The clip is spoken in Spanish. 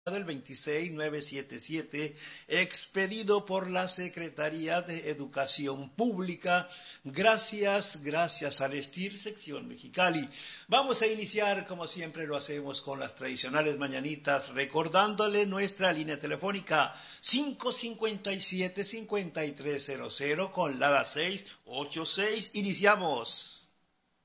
del 26977, expedido por la Secretaría de Educación Pública. Gracias al STIR, sección Mexicali. Vamos a iniciar, como siempre lo hacemos, con las tradicionales mañanitas, recordándole nuestra línea telefónica 557-5300 con la 686. Iniciamos.